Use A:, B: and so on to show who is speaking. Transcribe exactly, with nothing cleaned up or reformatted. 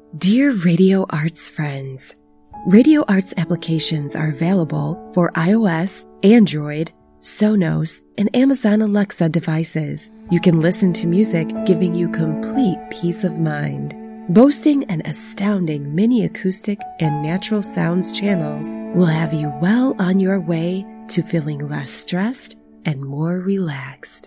A: Dear Radio Arts friends, Radio Arts applications are available for iOS, Android, Sonos, and Amazon Alexa devices. You can listen to music giving you complete peace of mind. Boasting an astounding mini acoustic and natural sounds channels will have you well on your way to feeling less stressed and more relaxed.